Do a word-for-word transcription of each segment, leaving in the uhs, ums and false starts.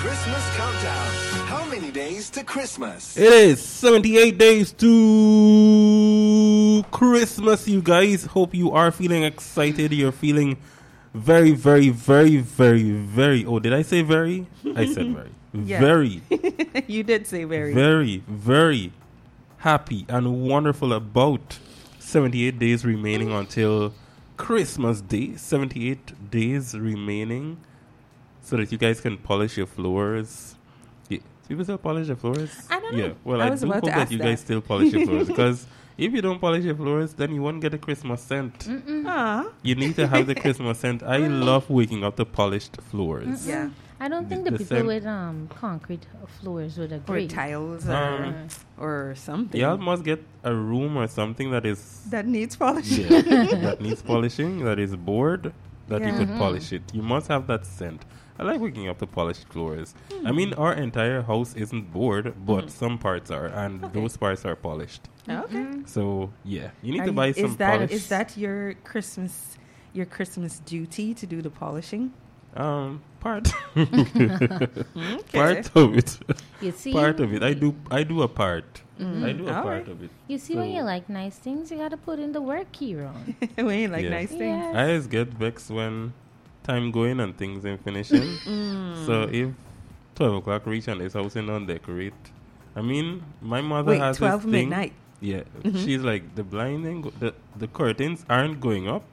Christmas Countdown. How many days to Christmas? It is seventy-eight days to Christmas, you guys. Hope you are feeling excited. You're feeling very, very, very, very, very... Oh, did I say very? I said very. Yeah. Very. You did say very. Very, very happy and wonderful about seventy-eight days remaining until Christmas Day. seventy-eight days remaining so that you guys can polish your floors. Yeah. People still polish their floors? I don't know. Yeah. Well, I I, was do about hope to that ask you that. guys still polish your floors because if you don't polish your floors, then you won't get a Christmas scent. Aw. You need to have the Christmas scent. I love waking up to polished floors. Yeah. I don't think The- the, the people scent- with um concrete floors would Or agree. tiles Um, or, or something. Y'all must get a room or something that is That needs polishing. yeah, that needs polishing, that is bored, that you Yeah. could polish it. You must have that scent. I like waking up to polished floors. I mean, our entire house isn't bored, but some parts are, and Okay. those parts are polished. Okay. So, yeah, you need Are to you- buy some is that polish. is that your Christmas your Christmas duty to do the polishing? Um, part. Okay. Part of it. You see, Part of it. I do I do a part. Mm-hmm. I do a All part right. of it. you see when So- you like nice things, you gotta put in the work hero. We ain't like Yeah. nice things. Yes. I always get vexed when time going and things ain't finishing. Mm. So if twelve o'clock reach and this house ain't on decorate, I mean, my mother Wait, has twelve this thing. midnight. Yeah, Mhm. she's like the blinding, go- the the curtains aren't going up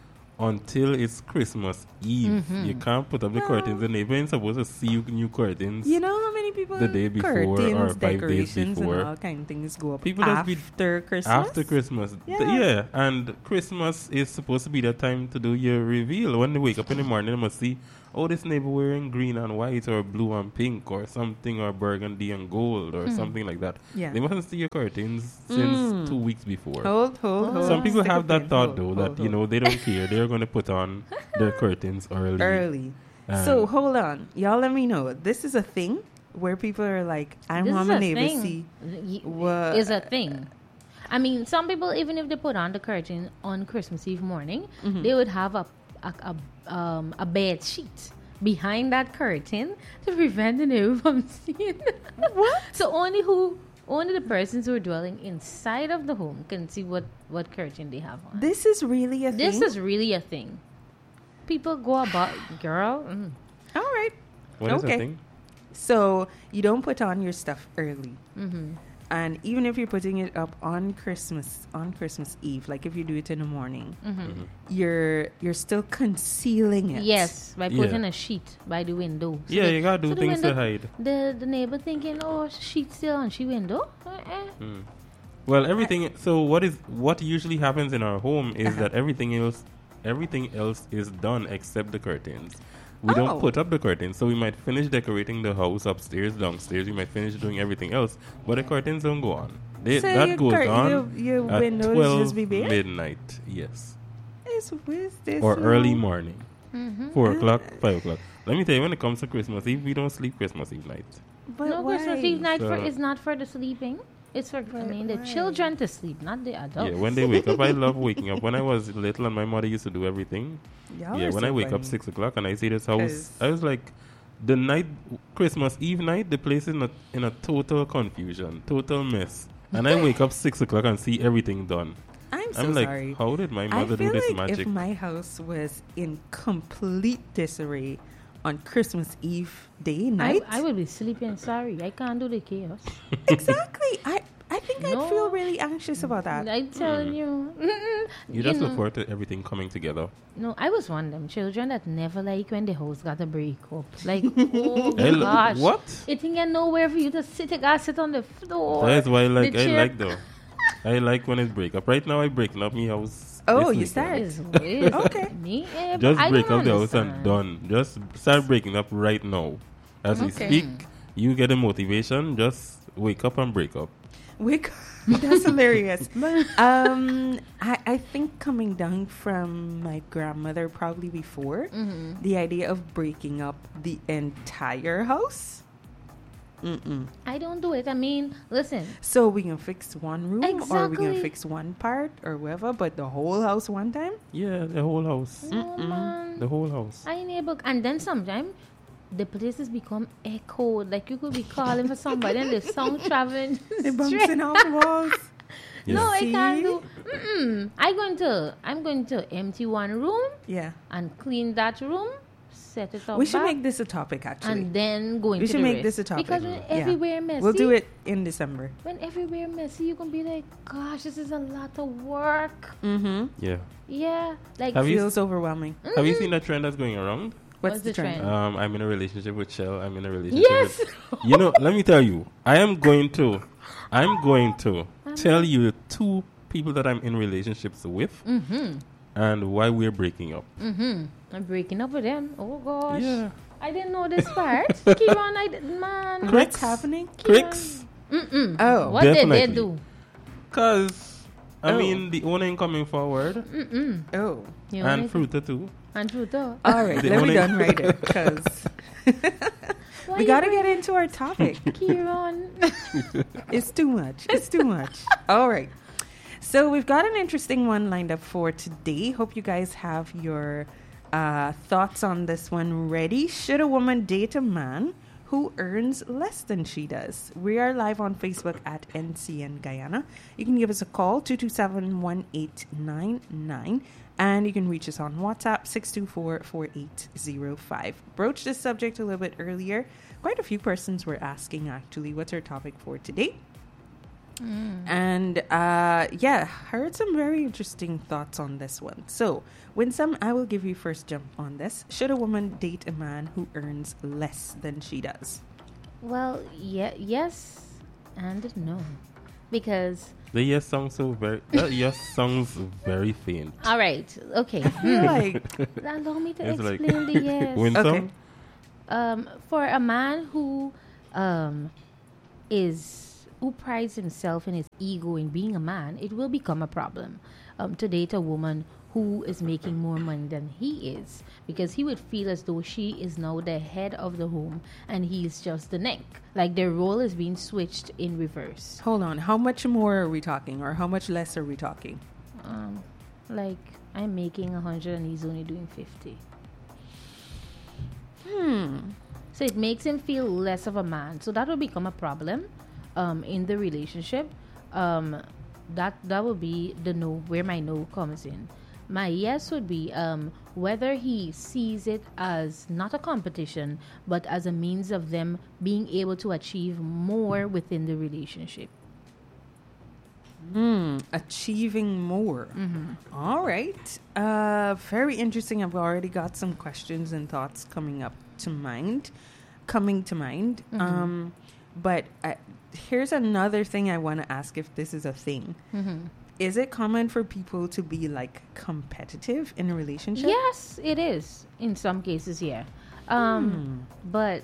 until it's Christmas Eve. Mhm. You can't put up the Well- curtains. The neighbor ain't supposed to see you new curtains. You know how many people The day before or curtains, five days decorations, before. and all kind of things go up People just be- after Christmas. After Christmas. Th- Yeah. yeah, and Christmas is supposed to be the time to do your reveal. When they wake up in the morning, they must see, oh, this neighbor wearing green and white or blue and pink or something or burgundy and gold or something like that. Yeah. They mustn't see your curtains since Mm. two weeks before. Hold, hold, Oh. hold. Some people Stick a have that pin. thought, Hold, though, hold, that, you hold. know, they don't care. They're going to put on their curtains early. Early. And- So hold on, y'all. Let me know. This is a thing where people are like, "I This want is my a neighbor thing. see." Y- What- is a thing. I mean, some people, even if they put on the curtain on Christmas Eve morning, Mhm. they would have a a, a, um, a bed sheet behind that curtain to prevent the neighbor from seeing. What? So only who, only the persons who are dwelling inside of the home can see what what curtain they have on. This is really a This thing. is really a thing. People go about, girl. Mm. All right. What is Okay. the thing? So you don't put on your stuff early. Mm-hmm. And even if you're putting it up on Christmas, on Christmas Eve, like if you do it in the morning, Mm-hmm. you're you're still concealing it. Yes, by Yeah. putting a sheet by the window. So Yeah, the- you got to do so the things to window- hide. The the neighbor thinking, oh, sheet still on she window. Uh-uh. Mm. Well, everything. So what is what usually happens in our home is Uh-huh. that everything else, everything else is done except the curtains. We Oh. don't put up the curtains, so we might finish decorating the house upstairs, downstairs. We might finish doing everything else, but the curtains don't go on. They, So that your goes cur- on your- your at windows twelve just be bare? midnight. Yes, It's, it's this or early long. morning, Mm-hmm. four o'clock, five o'clock. Let me tell you, when it comes to Christmas Eve, we don't sleep Christmas Eve night. But No, why? Christmas Eve night for So- is not for the sleeping. It's for I But mean the why? children to sleep, not the adults. Yeah, when they wake up, I love waking up. When I was little and my mother used to do everything. Y'all Yeah, are when so I wake up funny. six o'clock and I see this house, 'Cause- I was like, the night, Christmas Eve night, the place is in a, in a total confusion, total mess. And I wake up six o'clock and see everything done. I'm so I'm like, sorry. how did my I mother feel do this like magic? if my house was in complete disarray on Christmas Eve day I, night, I would be sleeping. Sorry, I can't do the chaos. exactly. I I think No. I'd feel really anxious about that. I'm telling you. Mm-mm. you just know. look forward to everything coming together. No, I was one of them children that never like when the house got a break up. Like, oh I lo- gosh. what? It ain't get nowhere for you to sit. You gotta sit on the floor. That's why I like, The I chair- like though. I like when it break up. Right now, I breaking up my house. Oh, this you weekend. start. Is weird. Okay. Me, eh, but Just I break don't up the house and understand. done. Just start breaking up right now. As we Okay. speak, you get a motivation. Just wake up and break up. Wake That's hilarious. um, I, I think coming down from my grandmother probably before, Mhm. the idea of breaking up the entire house. Mm-mm. I don't do it. I mean, listen. So we can fix one room or we can Exactly. fix one part or whatever, but the whole house one time? Yeah, the whole house. No, man. The whole house. I ain't able. And then sometimes the places become echoed. Like you could be calling for somebody and the sound traveling. They're bouncing straight. off walls. Yeah. No, I See? can't do. Mm-mm. I'm going to. I'm going to empty one room Yeah. and clean that room, set it up. We should back, make this a topic, actually. and then go into We should the make rest. this a topic. Because when Yeah. everywhere messy. We'll do it in December. When everywhere messy, you're gonna be like, gosh, this is a lot of work. Mm-hmm. Yeah. Yeah, like Have you Feels overwhelming. Have you seen that trend that's going around? What's, What's the the trend? trend? Um, I'm in a relationship with Shell. I'm in a relationship Yes. with... You know, let me tell you. I am going to... I'm going to tell you two people that I'm in relationships with Mm-hmm. and why we're breaking up. Mm-hmm. I'm breaking up with them. Oh gosh. Yeah. I didn't know this part. Kieran, I did, man. Quick. What's happening? Cricks. Mm-mm. Oh. What did Definitely. they do? Because, I Oh. mean, the owner ain't coming forward. Mm-mm. Oh. You know And anything? Fruta too. And Fruta. All right. The Let me only- done right there, because Why we you got to bring get into our topic. Kieran. It's too much. It's too much. All right. So we've got an interesting one lined up for today. Hope you guys have your uh, thoughts on this one ready. Should a woman date a man who earns less than she does? We are live on Facebook at N C N Guyana. You can give us a call, two two seven, one eight nine nine. And you can reach us on WhatsApp, six two four, four eight zero five. Broached this subject a little bit earlier. Quite a few persons were asking, actually, what's our topic for today? Mm. And uh, yeah, heard some very interesting thoughts on this one. So, Winsome, I will give you first jump on this. Should a woman date a man who earns less than she does? Well, yeah, yes and no. Because, The yes sounds so very... That yes sounds very faint. all right, okay. I feel like, Allow me to It's like- explain the yes. Winsome? Okay. Um, for a man who um, is who prides himself in his ego in being a man, it will become a problem um, to date a woman who is making more money than he is, because he would feel as though she is now the head of the home and he's just the neck. Like their role is being switched in reverse. hold on. How much more are we talking, or how much less are we talking? Um, like I'm making a hundred and he's only doing fifty. Hmm. So it makes him feel less of a man. So that will become a problem um, in the relationship. Um, that that will be the no, where my no comes in. My yes would be um, whether he sees it as not a competition, but as a means of them being able to achieve more within the relationship. Hmm. Achieving more. All right. Uh, very interesting. I've already got some questions and thoughts coming up to mind, coming to mind. Mhm. Um, but I, here's another thing I want to ask, if this is a thing. Mm-hmm. Is it common for people to be like competitive in a relationship? Yes, it is. In some cases, yeah. Um, But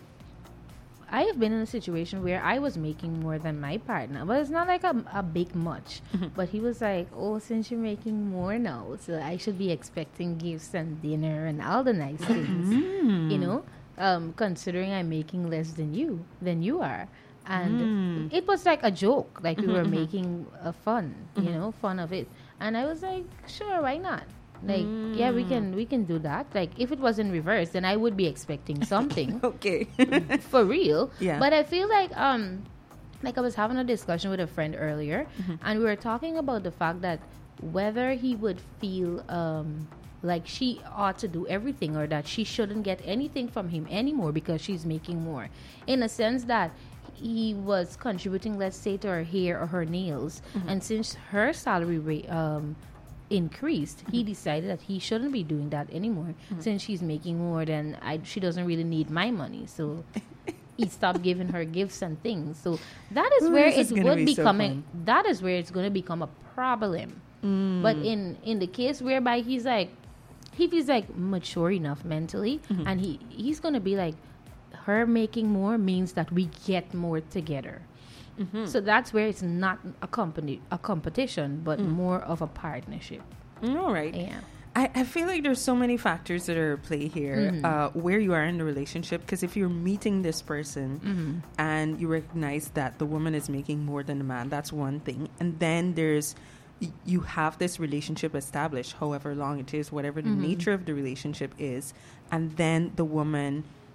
I have been in a situation where I was making more than my partner. But it's not like a, a big much. But he was like, oh, since you're making more now, so I should be expecting gifts and dinner and all the nice things. Mm. You know, um, considering I'm making less than you, than you are. And Mm. it was like a joke. Like we were making a fun, you know, fun of it. And I was like, sure, why not? Like, yeah, we can we can do that. Like, if it was in reverse, then I would be expecting something Okay. for real. Yeah. But I feel like um, like I was having a discussion with a friend earlier, and we were talking about the fact that whether he would feel um like she ought to do everything, or that she shouldn't get anything from him anymore because she's making more, in a sense that he was contributing, let's say, to her hair or her nails, and since her salary rate um increased, he decided that he shouldn't be doing that anymore, since she's making more than I she doesn't really need my money. So he stopped giving her gifts and things. So that is Ooh, where this is it gonna would be be so coming fun. that is where it's going to become a problem. But in in the case whereby he's like, if he's like mature enough mentally, and he he's going to be like, her making more means that we get more together. So that's where it's not a company a competition, but more of a partnership. All right. Yeah. I, I feel like there's so many factors that are at play here, Mhm. uh, where you are in the relationship. Because if you're meeting this person Mhm. and you recognize that the woman is making more than the man, that's one thing. And then there's, y- you have this relationship established, however long it is, whatever the Mhm. nature of the relationship is. And then the woman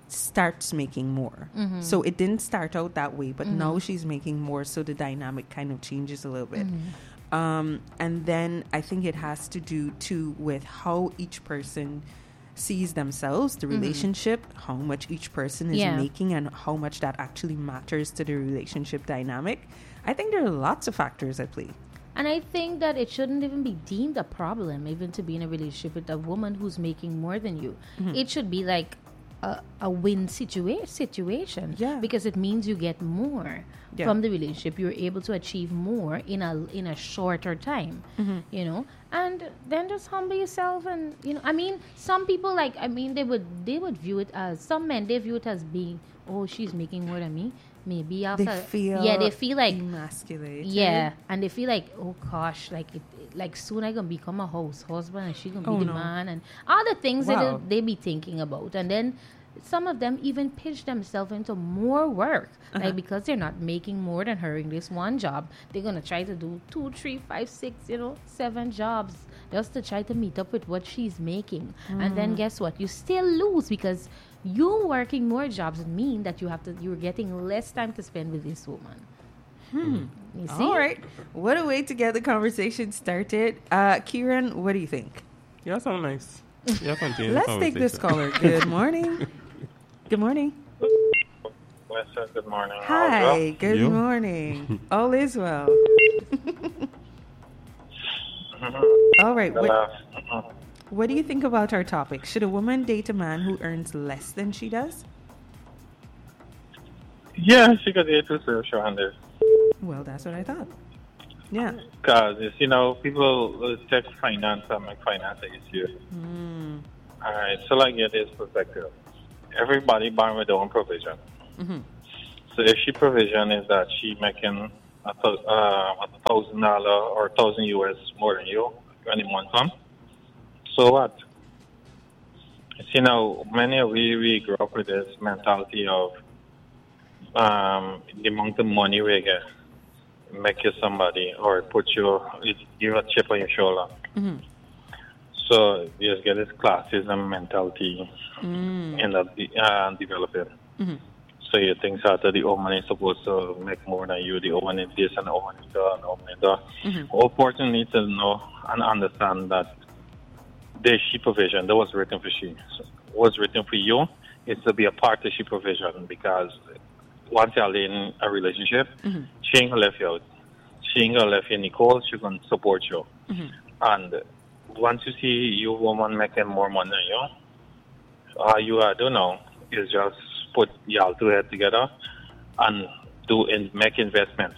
starts making more. Mm-hmm. So it didn't start out that way, but now she's making more, so the dynamic kind of changes a little bit. Mm-hmm. Um, and then I think it has to do too with how each person sees themselves, the relationship, how much each person is Yeah. making, and how much that actually matters to the relationship dynamic. I think there are lots of factors at play. And I think that it shouldn't even be deemed a problem, even to be in a relationship with a woman who's making more than you. It should be like a, a win situa- situation. Yeah. Because it means you get more Yeah. from the relationship. You're able to achieve more in a in a shorter time. You know, and then just humble yourself. And you know, I mean, some people like, I mean, they would they would view it as, some men, they view it as being, oh, she's making more than me. Maybe after, They feel yeah, they feel like, emasculated. yeah, and they feel like, oh gosh, like it, like soon I gonna become a house husband and she gonna be Oh, the no. man, and all the things Wow. that they be thinking about. And then some of them even pitch themselves into more work, Uh-huh. like because they're not making more than her in this one job, they're gonna try to do two, three, five, six, you know, seven jobs just to try to meet up with what she's making. And Mm. then guess what? You still lose because you working more jobs mean that you have to, you're getting less time to spend with this woman. Hmm. You see? All right. What a way to get the conversation started. Uh, Kieran, what do you think? Yeah, sound nice. Yeah, continue. the Let's take this conversation. caller. Good morning. Good morning. Listen, good morning. How's Hi. it? Good You? morning. All is well. Mhm. All right. The What, last- mhm. what do you think about our topic? Should a woman date a man who earns less than she does? Yeah, she could get to serve show on this. Well, that's what I thought. Yeah. Because, you know, people will take finance and make finance an issue. Mm. All right, so like get this perspective. Everybody born with their own provision. Mm-hmm. So if she provision is that she making a thou- uh, a thousand dollar or a thousand U S more than you any month come, so what? You know, many of we we grew up with this mentality of um, the amount of money we get make you somebody or put you it give a chip on your shoulder. Mm-hmm. So you just get this classism mentality Mm. end up uh, developing. Mm-hmm. So you think that the woman is supposed to make more than you, the woman is this and the woman is that and the woman is that. Mm-hmm. All person need to know and understand that the she provision that was written for she. So what's written for you is to be a part of she provision, because once you're in a relationship, Mm-hmm. she ain't gonna left you out. She ain't gonna left you Nicole, she gonna support you. Mm-hmm. And once you see your woman making more money than you, all you gotta do now is just put y'all two head together and do in, make investments.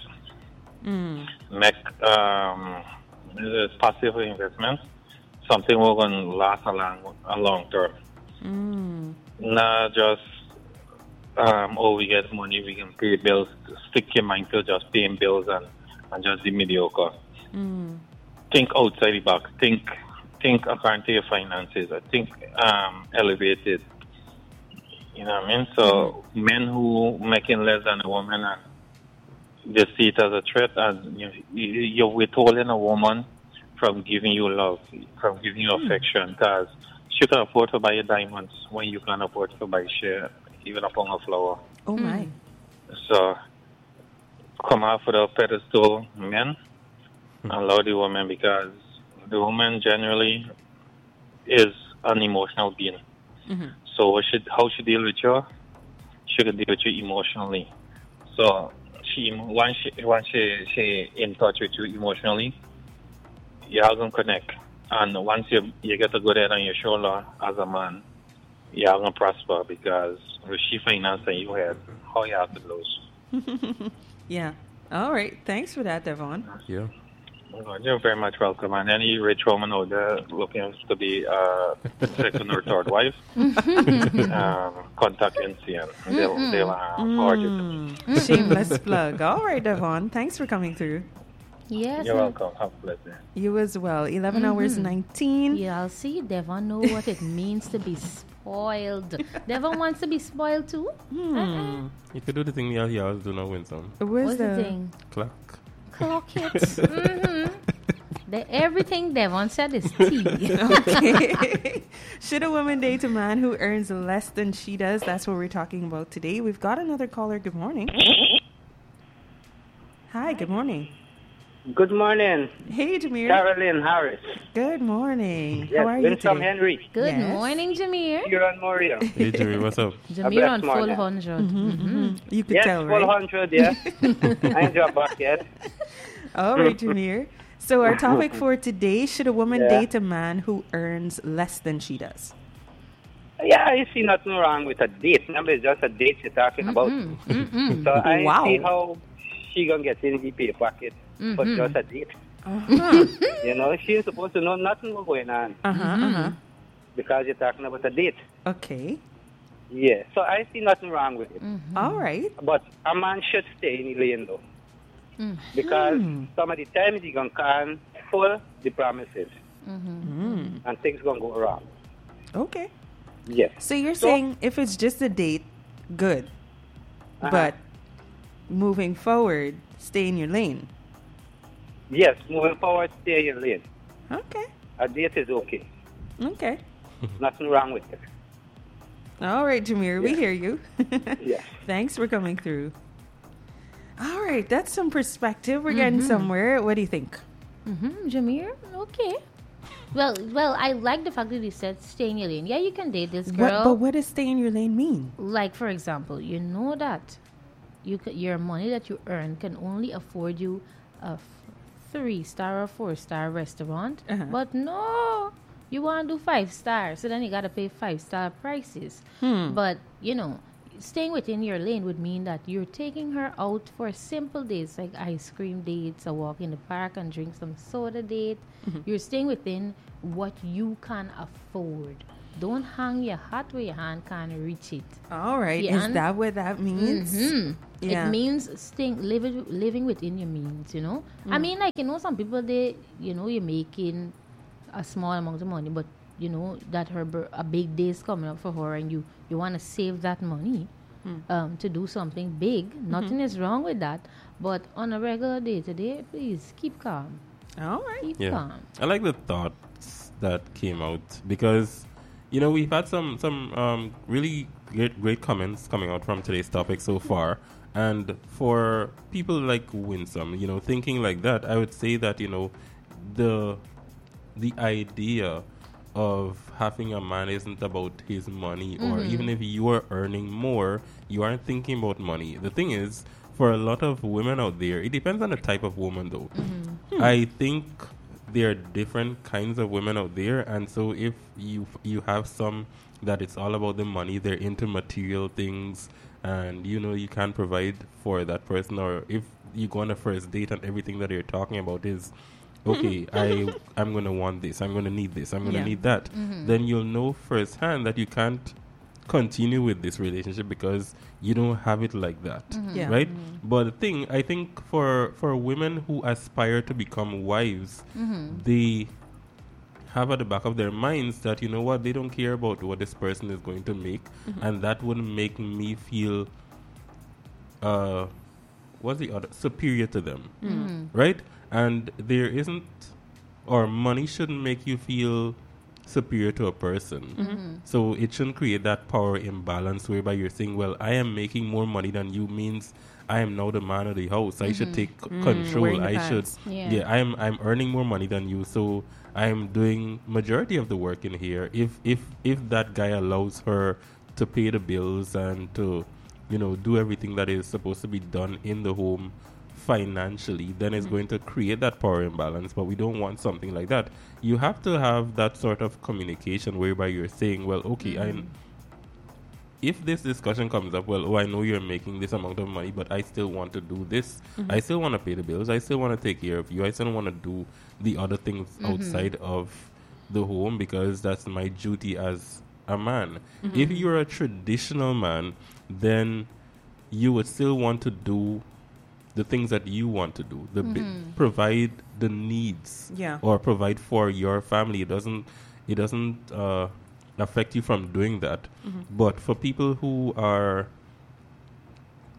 Mm. Make um, uh, passive investments, something we're gonna last a long, a long term. Mm. Not just um, oh, we get money, we can pay bills. Stick your mind to just paying bills and, and just the mediocre. Mm. Think outside the box. Think think according to your finances. I think um, elevated. You know what I mean? So men who making less than a woman and they see it as a threat, and you, you, you're withholding a woman from giving you love, from giving you affection, because she can afford to buy you diamonds when you can afford to buy share, even a pound of flour. Oh, my. So come off with a pedestal, men, and allow the woman, because the woman generally is an emotional being. Mm-hmm. So what should, how she deal with you? She can deal with you emotionally. So she once she once she, she in touch with you emotionally, y'all gonna connect. And once you you get a good head on your shoulder as a man, y'all gonna prosper, because if she financing you head, how y'all could lose. Yeah. All right. Thanks for that, Devon. Yeah. Oh, you're very much welcome. And any rich woman out there looking to be a second or third wife, um, contact N C N. They'll, they'll uh, forward you to me. Mm. Shameless plug. All right, Devon. Thanks for coming through. Yes. You're and- welcome. Have a blessed day. You as well. eleven hours, nineteen. Yeah, I'll see. Devon know what it means to be spoiled. Devon wants to be spoiled too. Hmm. You could do the thing you you always do now, win some. Where's What's the thing? Clock. Clock it. hmm The, everything Devon said is tea. Okay. Should a woman date a man who earns less than she does? That's what we're talking about today. We've got another caller. Good morning. Hi, good morning. Good morning, Hey, Jameer. Carolyn Harris. Good morning. Yes, How are you Winsome today? Henry. Good Yes. morning, Jameer. Here on Moria. Hey, Jerry, what's up? Jameer on blessed full morning. hundred. Mm-hmm. You could Yes, tell, full right? hundred, yeah. I ain't dropped back yet. All right, Jameer. So our topic for today, should a woman Yeah. date a man who earns less than she does? Yeah, I see nothing wrong with a date. Number is just a date you're talking about. Mm-mm. So I Wow. see how she gonna get in the pay pocket for Mhm. just a date. Uh-huh. You know, she's supposed to know nothing what's going on Uh-huh, uh-huh. because you're talking about a date. Okay. Yeah, so I see nothing wrong with it. All right. But a man should stay in the lane though. Mm. Because Hmm. some of the times he gonna can full the promises Mm. and things gonna go wrong. Okay. Yes. So you're So- saying if it's just a date, good. Uh-huh. But moving forward, stay in your lane. Yes, moving forward, stay in your lane. Okay. A date is okay. Okay. Nothing wrong with it. All right, Jameer, we Yeah. hear you. Yes. Thanks for coming through. All right, that's some perspective. We're getting somewhere. What do you think? Mm-hmm. Jameer, okay. Well, well, I like the fact that you said stay in your lane. Yeah, you can date this What, girl. but what does stay in your lane mean? Like, for example, you know that you c- your money that you earn can only afford you a f- three-star or four-star restaurant. Uh-huh. But no, you want to do five-star. So then you got to pay five-star prices. Hmm. But, you know, staying within your lane would mean that you're taking her out for simple dates like ice cream dates, a walk in the park and drink some soda date. Mm-hmm. You're staying within what you can afford. Don't hang your hat where your hand can't reach it. All right. Yeah, Is and- that what that means? Mhm. Yeah. It means staying living living within your means, you know. I mean, like, you know, some people, they, you know, you're making a small amount of money, but you know that her bir- a big day is coming up for her, and you you want to save that money um, to do something big. Nothing is wrong with that, but on a regular day to day, please keep calm. All right. Keep Yeah. calm. I like the thoughts that came out because, you know, we've had some some um, really great great comments coming out from today's topic so far. And for people like Winsome, you know, thinking like that, I would say that, you know, the the idea of having a man isn't about his money, or even if you are earning more, you aren't thinking about money. The thing is, for a lot of women out there, it depends on the type of woman though. I think there are different kinds of women out there, and so if you you have some that it's all about the money, they're into material things, and you know you can't provide for that person, or if you go on a first date and everything that you're talking about is okay, I I'm gonna want this, I'm gonna need this, I'm gonna Yeah. need that, then you'll know firsthand that you can't continue with this relationship because you don't have it like that, Yeah. right? But the thing, I think for for women who aspire to become wives, they have at the back of their minds that, you know what, they don't care about what this person is going to make, and that would make me feel uh what's the other superior to them, right? And there isn't, or money shouldn't make you feel superior to a person. So it shouldn't create that power imbalance whereby you're saying, well, I am making more money than you means I am now the man of the house. I should take c- control. wearing the I should, pants. Yeah. yeah, I'm I'm earning more money than you, so I'm doing majority of the work in here. If if if that guy allows her to pay the bills and to, you know, do everything that is supposed to be done in the home financially, then it's going to create that power imbalance. But we don't want something like that. You have to have that sort of communication whereby you're saying, well, okay, I if this discussion comes up, well, oh, I know you're making this amount of money, but I still want to do this. I still want to pay the bills. I still want to take care of you. I still want to do the other things outside of the home because that's my duty as a man. If you're a traditional man, then you would still want to do the things that you want to do, the bi- provide the needs, Yeah. or provide for your family. It doesn't, it doesn't uh, affect you from doing that. But for people who are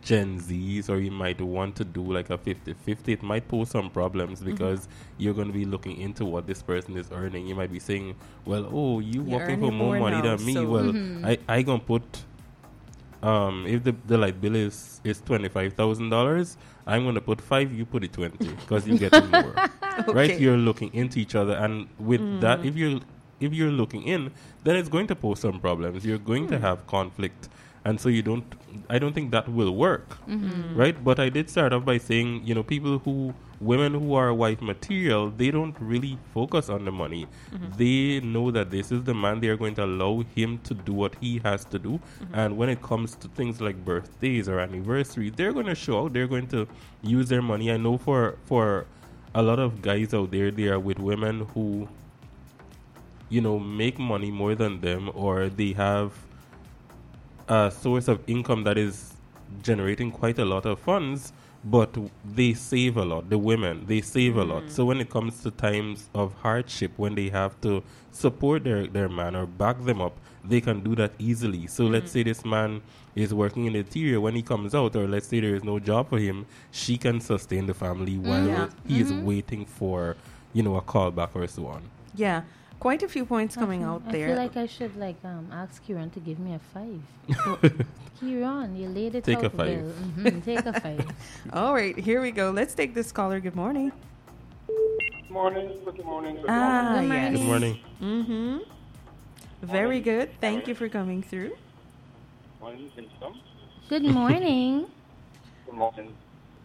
Gen Zs, or you might want to do like a fifty-fifty, it might pose some problems because mm-hmm. you're going to be looking into what this person is earning. You might be saying, well, oh, you You're working for more, more money now, than me. so Well, mm-hmm. I, I going to put, um, if the, the light bill is, is twenty-five thousand dollars, I'm going to put five, you put it twenty, because you're getting more. Okay. Right? You're looking into each other. And with Mm. that, if you're, if you're looking in, then it's going to pose some problems. You're going Mm. to have conflict. And so you don't, I don't think that will work, Mm-hmm. right? But I did start off by saying, you know, people who, women who are wife material, they don't really focus on the money. Mm-hmm. They know that this is the man, they are going to allow him to do what he has to do. Mm-hmm. And when it comes to things like birthdays or anniversaries, they're going to show out, they're going to use their money. I know for, for a lot of guys out there, they are with women who, you know, make money more than them, or they have a source of income that is generating quite a lot of funds, but they save a lot. The women, they save a lot. So when it comes to times of hardship, when they have to support their, their man or back them up, they can do that easily. So let's say this man is working in the interior. When he comes out, or let's say there is no job for him, she can sustain the family while Yeah. he is waiting for, you know, a callback or so on. Yeah. Quite a few points coming I, out I there. feel like I should like um ask Kieran to give me a five. Kieran, you laid it Take out a five. well. Mm-hmm, take a five. All right, here we go. Let's take this caller. Good morning. Good morning. Good morning. Good Ah, Good yes. Good morning. Mm-hmm. Very good. Thank you for coming through. morning. Winston. Good morning. Good morning.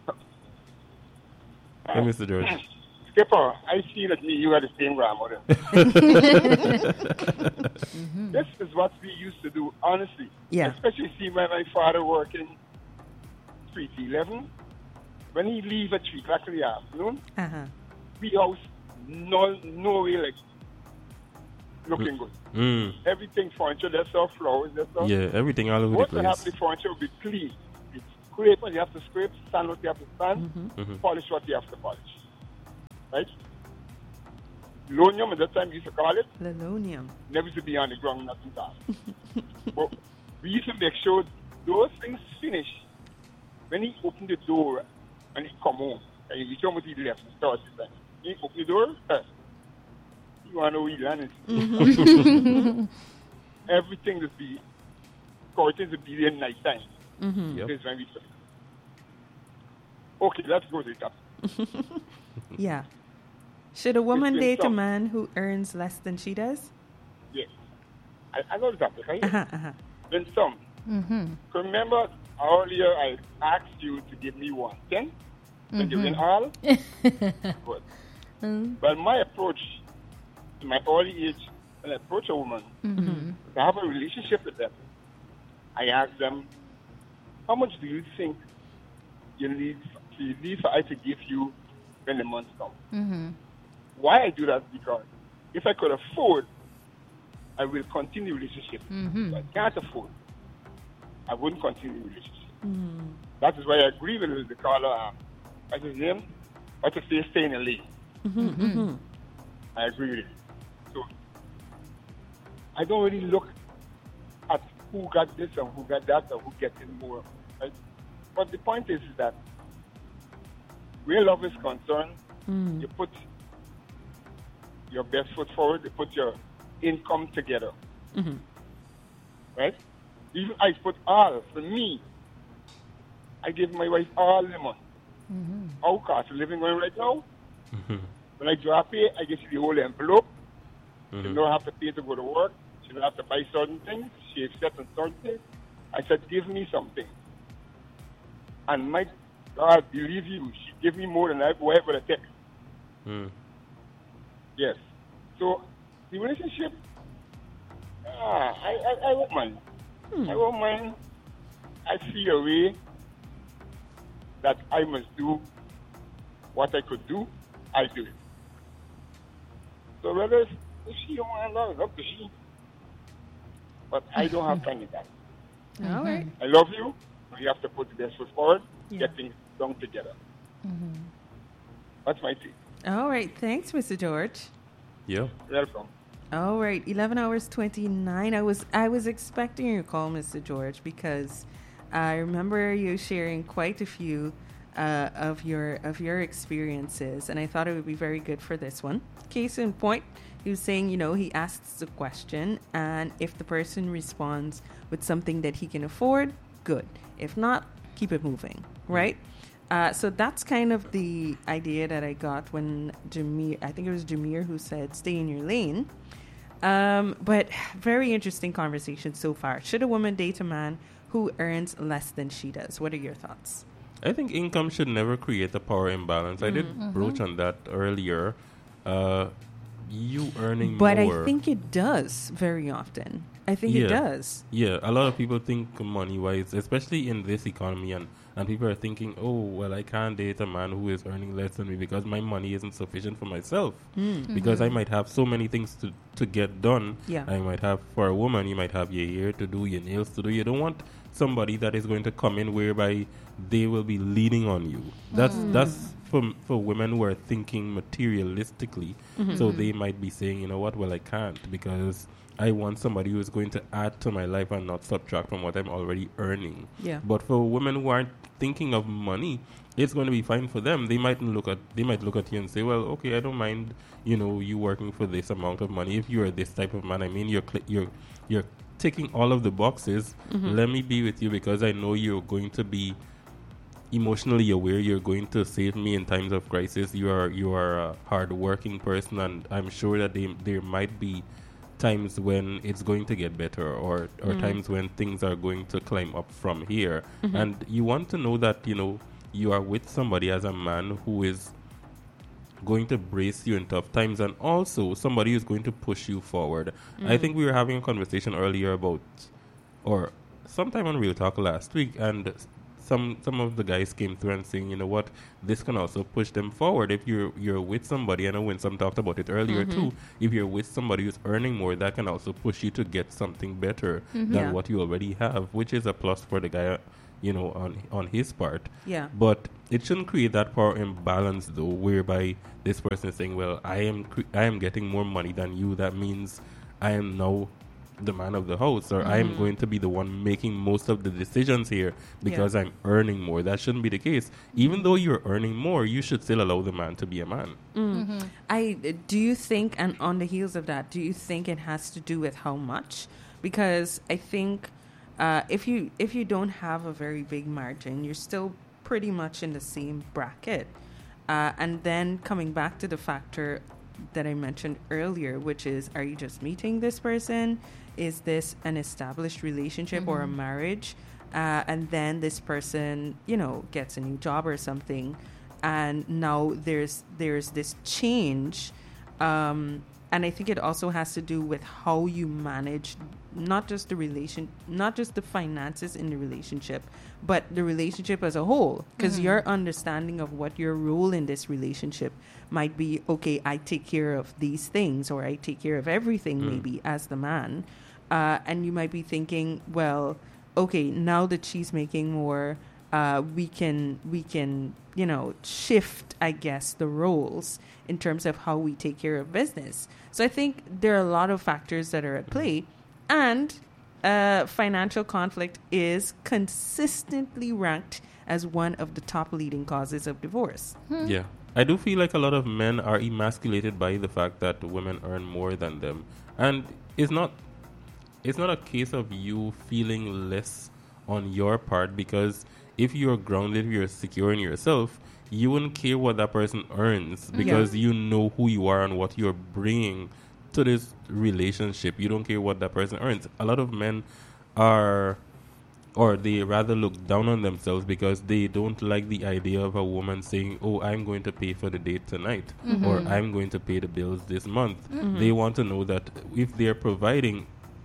Hey, Mister George. Skipper, I see that me, you are the same grandmother. This is what we used to do, honestly. Yeah. Especially see when my father working three to eleven. When he leave at three o'clock in the afternoon, Uh-huh. we house no, no way like looking good. Mm. Everything furniture, that's all flowers, that's all. Yeah, everything all over What the will happen, place. the furniture will be clean. It's scrape what you have to scrape, sand what you have to sand, Mhm. polish what you have to polish. Right? Lonium at that time we used to call it, Lilonium. never used to be on the ground, nothing that. But we used to make sure those things finish. When he opened the door and he come home, and he told me he left and started that. He opened the door, uh, you want to know he landed. Everything would be, curtains would be there night time. Mm-hmm. Yep. This is when we took. Okay, let's go to the top. Yeah. Should a woman been date a tough. man who earns less than she does? Yes. I, I know the topic, right? Uh-huh, uh-huh. Then some. Mm-hmm. Remember earlier I asked you to give me one ten? And you win all? Good. Mm. Well, my approach, in my early age, when I approach a woman, Mm-hmm. to have a relationship with them, I ask them, how much do you think you need, you need for I to give you when the month comes? Mm-hmm. Why I do that is because if I could afford, I will continue the relationship. Mm-hmm. If I can't afford, I wouldn't continue the relationship. Mm. That is why I agree with the caller. Um, what's his name? What to say, stay in the lane. Mm-hmm, mm-hmm. I agree with it. So I don't really look at who got this and who got that or who gets it more. Right? But the point is, is that where love is concerned, Mm. you put your best foot forward, you put your income together. Mm-hmm. Right? Even I put all, for me, I give my wife all the money. Mm-hmm. Our cost of living going right now, Mhm. when I drop it, I give you the whole envelope. She Mhm. don't have to pay to go to work. She don't have to buy certain things. She accepts certain things. I said, give me something. And my God, believe you, she gave me more than I ever would have taken. Mm. Yes. So the relationship, ah, I, I, I won't mind. I won't mind. I feel a way that I must do what I could do, I do it. So whether it's, if she don't want love, it's up to she. But I don't have time with that. All right. I love you, but you have to put the best foot forward, Yeah. get things done together. Mm-hmm. That's my take. All right. Thanks, Mister George. Yeah. Welcome. All right, eleven hours twenty-nine. I was I was expecting your call, Mister George, because I remember you sharing quite a few uh, of your of your experiences, and I thought it would be very good for this one. Case in point, he was saying, you know, he asks a question, and if the person responds with something that he can afford, good. If not, keep it moving, right? Uh, so that's kind of the idea that I got when Jameer, I think it was Jameer who said, stay in your lane. Um, but very interesting conversation so far. Should a woman date a man who earns less than she does? What are your thoughts? I think income should never create a power imbalance. I did Mm-hmm. broach on that earlier. Uh, you earning But more. I think it does very often. I think Yeah. it does. Yeah, a lot of people think money-wise, especially in this economy, and, and people are thinking, oh, well, I can't date a man who is earning less than me because my money isn't sufficient for myself. Mm. Because I might have so many things to, to get done. Yeah. I might have, for a woman, you might have your hair to do, your nails to do. You don't want somebody that is going to come in whereby they will be leaning on you. That's that's for for women who are thinking materialistically. So they might be saying, you know what, well, I can't because I want somebody who is going to add to my life and not subtract from what I'm already earning. Yeah. But for women who aren't thinking of money, it's going to be fine for them. They might look at they might look at you and say, well, okay, I don't mind, you know, you working for this amount of money. If you are this type of man, I mean, you're cl- you're you're ticking all of the boxes. Let me be with you because I know you're going to be emotionally aware. You're going to save me in times of crisis. You are you are a hard-working person, and I'm sure that they, there might be times when it's going to get better, or or times when things are going to climb up from here. And you want to know that, you know, you are with somebody as a man who is going to brace you in tough times, and also somebody who's going to push you forward. I think we were having a conversation earlier about, or sometime on Real Talk last week, and some some of the guys came through and saying, you know what, this can also push them forward. If you're you're with somebody, I know Winsome talked about it earlier too, if you're with somebody who's earning more, that can also push you to get something better than Yeah. what you already have, which is a plus for the guy, you know, on on his part. Yeah. But it shouldn't create that power imbalance, though, whereby this person is saying, well, I am cre- I am getting more money than you. That means I am now the man of the house, or I am going to be the one making most of the decisions here because I'm earning more. That shouldn't be the case. Even though you're earning more, you should still allow the man to be a man. I do you think, and on the heels of that, do you think it has to do with how much? Because I think uh, if you if you don't have a very big margin, you're still pretty much in the same bracket. Uh, and then coming back to the factor that I mentioned earlier, which is, are you just meeting this person? Is this an established relationship or a marriage? Uh, and then this person, you know, gets a new job or something, and now there's there's this change, um, and I think it also has to do with how you manage not just the relation, not just the finances in the relationship, but the relationship as a whole. Because your understanding of what your role in this relationship might be, okay, I take care of these things, or I take care of everything, maybe as the man, uh, and you might be thinking, well, okay, now that she's making more, uh, we can we can you know shift, I guess, the roles in terms of how we take care of business. So I think there are a lot of factors that are at play, and uh, financial conflict is consistently ranked as one of the top leading causes of divorce. Yeah. I do feel like a lot of men are emasculated by the fact that women earn more than them. And it's not it's not a case of you feeling less on your part, because if you're grounded, if you're secure in yourself, you wouldn't care what that person earns, because you know who you are and what you're bringing to this relationship. You don't care what that person earns. A lot of men are, or they rather look down on themselves because they don't like the idea of a woman saying, oh, I'm going to pay for the date tonight, or I'm going to pay the bills this month. They want to know that if they're providing,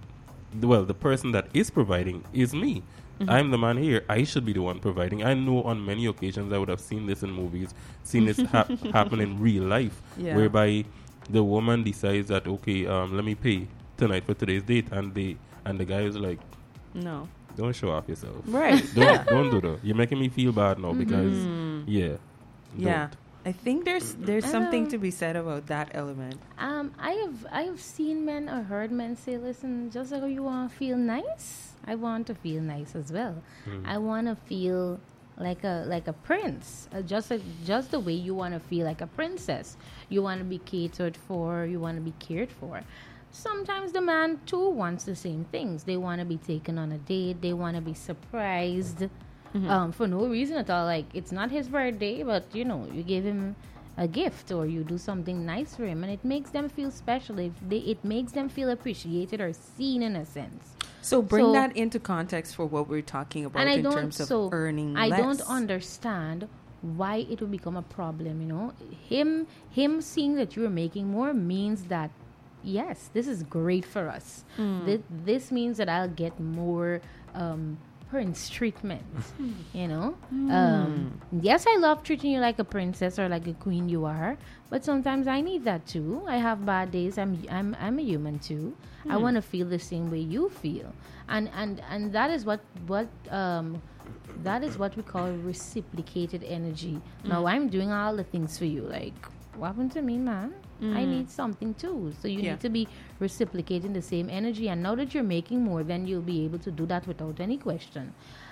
well, the person that is providing is me. I'm the man here. I should be the one providing. I know on many occasions I would have seen this in movies, seen this hap- happen in real life, Yeah. whereby the woman decides that, okay, um, let me pay tonight for today's date, and they and the guy is like, No. don't show off yourself. Right. Don't don't do that. You're making me feel bad now because yeah. Yeah. don't. I think there's there's I something know. to be said about that element. Um, I have I have seen men or heard men say, "Listen, just like you want to feel nice, I want to feel nice as well. I want to feel like a like a prince, uh, just like, just the way you want to feel like a princess. You want to be catered for. You want to be cared for. Sometimes the man too wants the same things. They want to be taken on a date. They want to be surprised Mm-hmm. um, for no reason at all. Like, it's not his birthday, but you know, you give him a gift or you do something nice for him, and it makes them feel special. If they, it makes them feel appreciated or seen in a sense. So bring So- that into context for what we're talking about and I in don't terms of so earning I less. don't understand why it will become a problem. You know, him him seeing that you're making more means that yes, this is great for us. This, this means that I'll get more um, prince treatment. You know, um, yes, I love treating you like a princess or like a queen you are, but sometimes I need that too. I have bad days. I'm I'm I'm a human too. I want to feel the same way you feel, and and and that is what what um that is what we call reciprocated energy. Now I'm doing all the things for you. Like, what happened to me, man? I need something too. So you Yeah. need to be reciprocating the same energy. And now that you're making more, then you'll be able to do that without any question.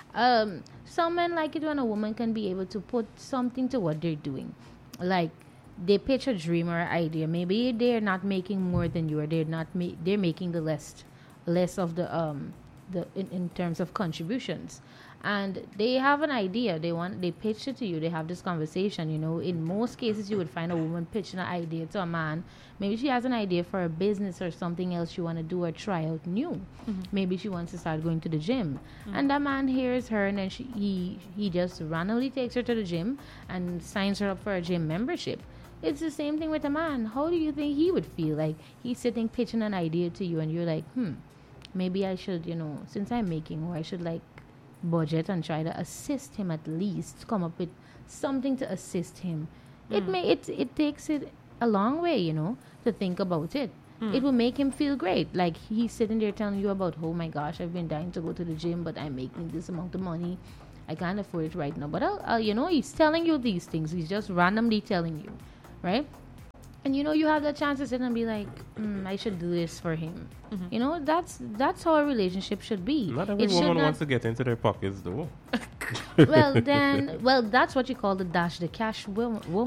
Um, some men like it when a woman can be able to put something to what they're doing. Like, they pitch a dream or idea. Maybe they're not making more than you, or they're not ma- they're making the less less of the um the in, in terms of contributions. And they have an idea. They want they pitch it to you. They have this conversation. You know, in most cases, you would find a woman pitching an idea to a man. Maybe she has an idea for a business or something else you want to do or try out new. Maybe she wants to start going to the gym, and that man hears her, and then she, he he just randomly takes her to the gym and signs her up for a gym membership. It's the same thing with a man. How do you think he would feel? Like, he's sitting pitching an idea to you, and you're like, hmm, maybe I should, you know, since I'm making more, I should like budget and try to assist him, at least come up with something to assist him. It may it it takes it a long way, you know, to think about it. It will make him feel great. Like, he's sitting there telling you about, oh my gosh, I've been dying to go to the gym, but I'm making this amount of money. I can't afford it right now. But I'll, I'll you know, he's telling you these things. He's just randomly telling you, right? And you know, you have the chance to sit and be like, mm, I should do this for him. You know, that's that's how a relationship should be. Not every It should woman not- wants to get into their pockets, though. well, then, well, that's what you call the dash the cash wo- woman.